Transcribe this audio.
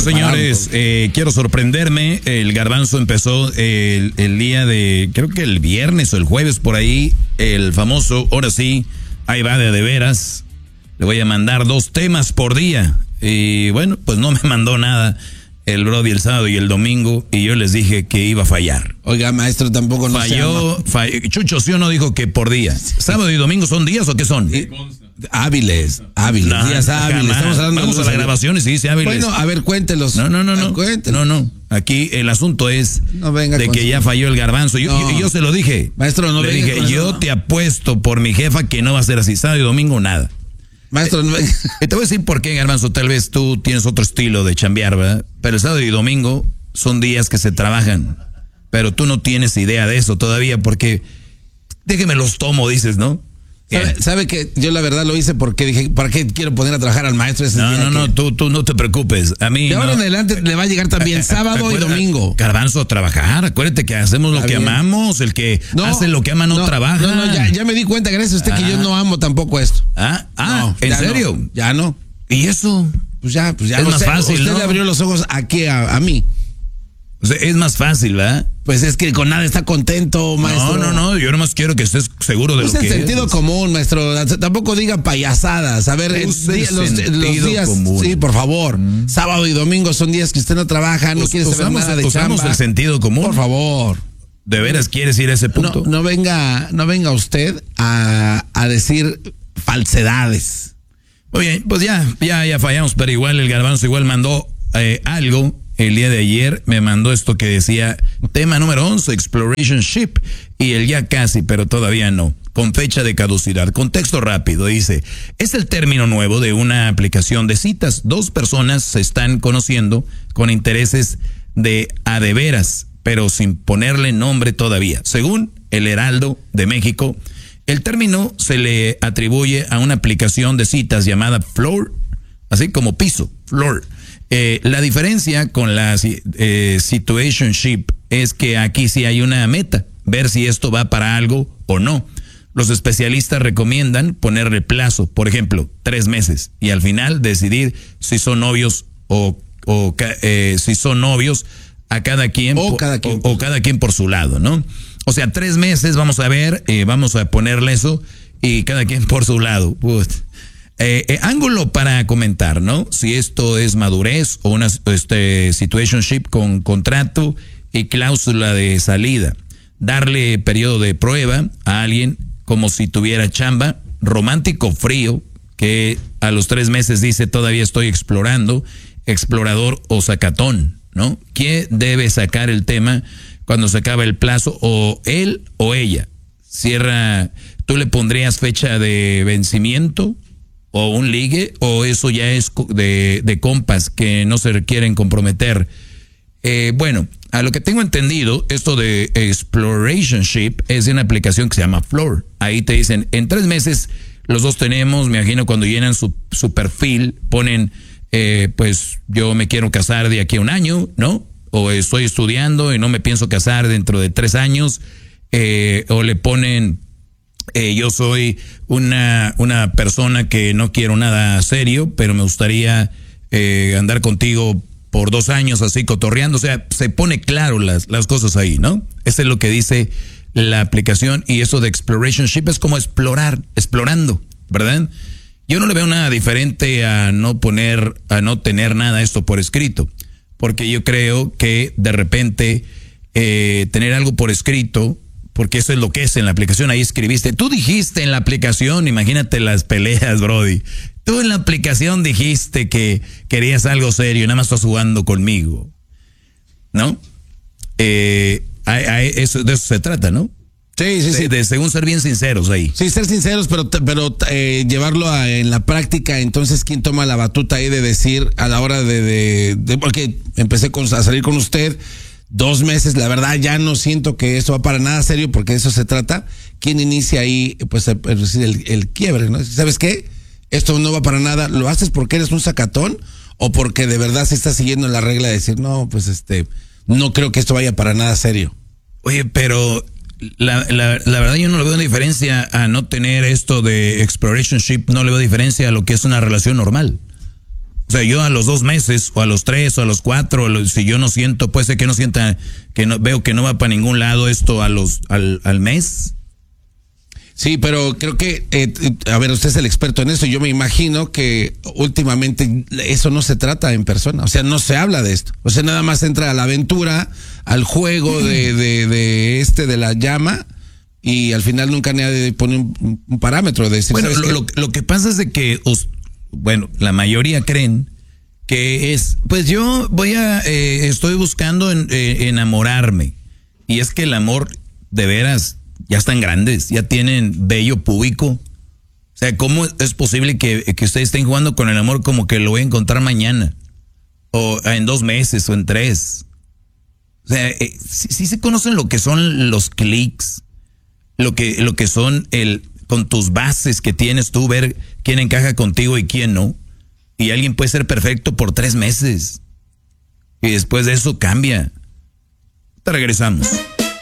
Señores, quiero sorprenderme. El Garbanzo empezó el día de, creo que el viernes o el jueves por ahí, el famoso, ahora sí, ahí va de veras. Le voy a mandar 2 temas por día. Y bueno, pues no me mandó nada el Brody el sábado y el domingo, y yo les dije que iba a fallar. Oiga, maestro, tampoco no falló. Chucho, ¿sí o no dijo que por día? ¿Sábado y domingo son días o qué son? Hábiles, días hábiles. Vamos a la grabación y se dice hábiles. Bueno, a ver, cuéntelos. No. Cuéntelos. No. Aquí el asunto es de que ya falló el Garbanzo. Yo se lo dije. Maestro, no le dije, yo te apuesto por mi jefa que no va a ser así. Sábado y domingo, nada. Maestro, no venga. Te voy a decir por qué, Garbanzo. Tal vez tú tienes otro estilo de chambear, ¿verdad? Pero el sábado y domingo son días que se trabajan. Pero tú no tienes idea de eso todavía porque déjeme los tomo, dices, ¿no? ¿Sabe que yo la verdad lo hice porque dije, ¿para qué quiero poner a trabajar al maestro ese día? No, tú no te preocupes. A mí de ahora en adelante le va a llegar también sábado y domingo. Garbanzo, a trabajar. Acuérdate que hacemos lo que amamos. El que hace lo que ama no trabaja. No, ya me di cuenta, gracias a usted, que yo no amo tampoco esto. ¿En serio? No, ya no. ¿Y eso? Pues ya. Es más fácil, usted le abrió los ojos aquí a mí. O sea, es más fácil, ¿verdad? Pues es que con nada está contento, maestro. No, yo nomás quiero que estés seguro de lo que es. Usa el sentido común, maestro. Tampoco diga payasadas. A ver, los días común. Sí, por favor. Sábado y domingo son días que usted no trabaja, no quiere saber nada de chamba. Usamos el sentido común. Por favor. ¿De veras quieres ir a ese punto? No venga usted a decir falsedades. Muy bien, pues ya fallamos, pero igual el Garbanzo igual mandó algo. El día de ayer me mandó esto que decía tema número 11, Exploration Ship, y el ya casi, pero todavía no, con fecha de caducidad. Contexto rápido, dice, es el término nuevo de una aplicación de citas. 2 personas se están conociendo con intereses de a de veras, pero sin ponerle nombre todavía. Según el Heraldo de México, el término se le atribuye a una aplicación de citas llamada Floor, así como piso, Floor. La diferencia con la situationship es que aquí sí hay una meta, ver si esto va para algo o no. Los especialistas recomiendan ponerle plazo, por ejemplo, 3 meses, y al final decidir si son novios o si son novios a cada quien o cada quien por su lado, ¿no? O sea, 3 meses, vamos a ver, vamos a ponerle eso y cada quien por su lado. Ángulo para comentar, ¿no? Si esto es madurez o una situationship con contrato y cláusula de salida. Darle periodo de prueba a alguien como si tuviera chamba. Romántico frío, que a los 3 meses dice todavía estoy explorando. Explorador o sacatón, ¿no? ¿Quién debe sacar el tema cuando se acaba el plazo? O él o ella. Cierra, ¿tú le pondrías fecha de vencimiento? ¿O un ligue? ¿O eso ya es de compas que no se quieren comprometer? Bueno, a lo que tengo entendido, esto de Explorationship es de una aplicación que se llama Floor. Ahí te dicen, en 3 meses los dos tenemos, me imagino cuando llenan su perfil, ponen, pues yo me quiero casar de aquí a 1 año, ¿no? O estoy estudiando y no me pienso casar dentro de 3 años. O le ponen... yo soy una persona que no quiero nada serio, pero me gustaría andar contigo por 2 años así cotorreando. O sea, se pone claro las cosas ahí, ¿no? Eso es lo que dice la aplicación, y eso de Explorationship es como explorando, ¿verdad? Yo no le veo nada diferente a no tener nada esto por escrito, porque yo creo que de repente tener algo por escrito, porque eso es lo que es en la aplicación. Ahí escribiste, tú dijiste en la aplicación, imagínate las peleas, Brody. Tú en la aplicación dijiste que querías algo serio y nada más estás jugando conmigo, ¿no? De eso se trata, ¿no? Sí. Según ser bien sinceros ahí. Sí, ser sinceros, pero llevarlo en la práctica. Entonces, ¿quién toma la batuta ahí de decir a la hora de porque empecé a salir con usted 2 meses, la verdad ya no siento que esto va para nada serio, porque de eso se trata? ¿Quién inicia ahí pues el quiebre, ¿no? ¿Sabes qué? Esto no va para nada. ¿Lo haces porque eres un sacatón o porque de verdad se está siguiendo la regla de decir, no, pues no creo que esto vaya para nada serio? Oye, pero la verdad yo no le veo diferencia a no tener esto de Explorationship, no le veo diferencia a lo que es una relación normal. O sea, yo a los 2 meses, o a los 3, o a los 4, si yo no siento, puede ser que no sienta, veo que no va para ningún lado esto al mes. Sí, pero creo que, a ver, usted es el experto en eso. Yo me imagino que últimamente eso no se trata en persona. O sea, no se habla de esto. O sea, nada más entra a la aventura, al juego de la llama, y al final nunca nadie pone un parámetro de decir. Bueno, lo que pasa es de que, la mayoría creen que es, pues yo estoy buscando enamorarme. Y es que el amor, de veras, ya están grandes, ya tienen vello púbico. O sea, ¿cómo es posible que ustedes estén jugando con el amor como que lo voy a encontrar mañana? O en 2 meses, o en 3. O sea, sí se conocen lo que son los clics, lo que son con tus bases que tienes tú, ver quién encaja contigo y quién no. Y alguien puede ser perfecto por 3 meses. Y después de eso cambia. Te regresamos.